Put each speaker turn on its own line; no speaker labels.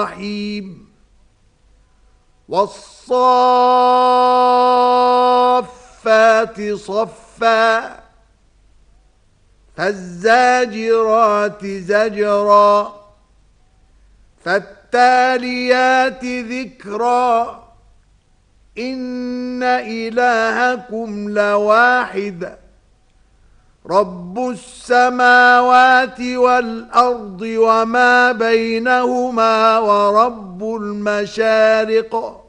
الرحيم والصافات صفا فالزاجرات زجرا فالتاليات ذكرا إن إلهكم لواحد رب السماوات والأرض وما بينهما ورب المشارق